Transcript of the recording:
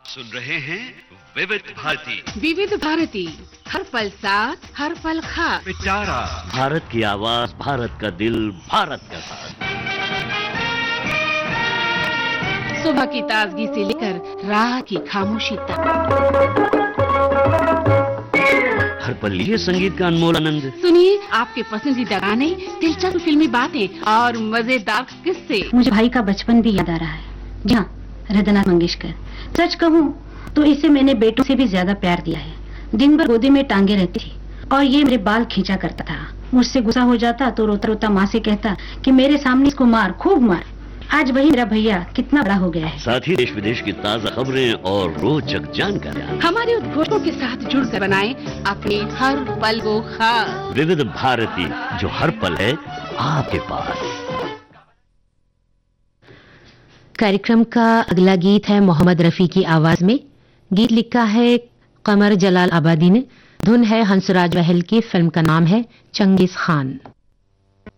सुन रहे हैं विविध भारती। विविध भारती, हर पल साथ, हर पल खास। पिटारा भारत की आवाज, भारत का दिल, भारत का साथ। सुबह की ताजगी से लेकर रात की खामोशी तक, हर पल लिए संगीत का अनमोल आनंद। सुनिए आपके पसंदीदा गाने, दिलचस्प फिल्मी बातें और मजेदार किस्से। मुझे भाई का बचपन भी याद आ रहा है। जी हाँ, हृदयनाथ मंगेशकर। सच कहूँ तो इसे मैंने बेटों से भी ज्यादा प्यार दिया है। दिन भर गोदी में टांगे रहती थी और ये मेरे बाल खींचा करता था। मुझसे गुस्सा हो जाता तो रोता रोता माँ से कहता कि मेरे सामने इसको मार, खूब मार। आज वही मेरा भैया कितना बड़ा हो गया है। साथ ही देश विदेश की ताजा खबरें और रोचक जानकारियाँ हमारे उद्घोषकों के साथ जुड़कर बनाए अपने हर पल को खास। विविध भारती, जो हर पल है आपके पास। कार्यक्रम का अगला गीत है मोहम्मद रफी की आवाज में। गीत लिखा है कमर जलाल आबादी ने। धुन है हंसराज वहल की। फिल्म का नाम है चंगेज खान।